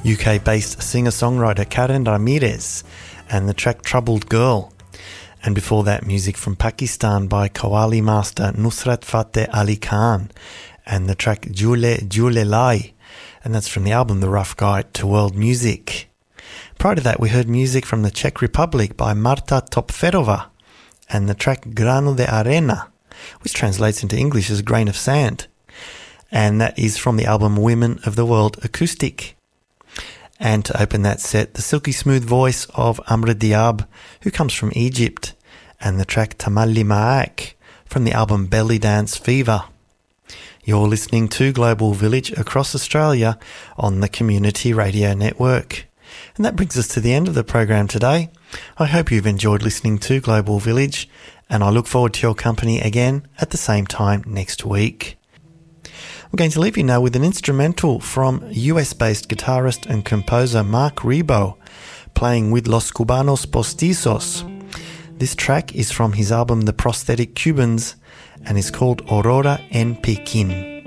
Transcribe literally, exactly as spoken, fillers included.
U K-based singer-songwriter Karen Ramirez and the track Troubled Girl. And before that, music from Pakistan by Qawwali master Nusrat Fateh Ali Khan and the track Jule Jule Lai, and that's from the album The Rough Guide to World Music. Prior to that, we heard music from the Czech Republic by Marta Topferova and the track Grano de Arena, which translates into English as Grain of Sand. And that is from the album Women of the World Acoustic. And to open that set, the silky smooth voice of Amra Diab, who comes from Egypt, and the track Tamalli Ma'ak from the album Belly Dance Fever. You're listening to Global Village across Australia on the Community Radio Network. And that brings us to the end of the program today. I hope you've enjoyed listening to Global Village, and I look forward to your company again at the same time next week. I'm going to leave you now with an instrumental from U S-based guitarist and composer Mark Rebo, playing with Los Cubanos Postizos. This track is from his album The Prosthetic Cubans and is called Aurora en Pekin.